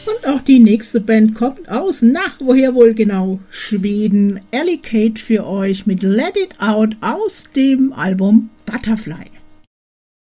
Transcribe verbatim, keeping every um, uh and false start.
Und auch die nächste Band kommt aus, na, woher wohl genau? Schweden. Ellie Kate für euch mit Let It Out aus dem Album Butterfly.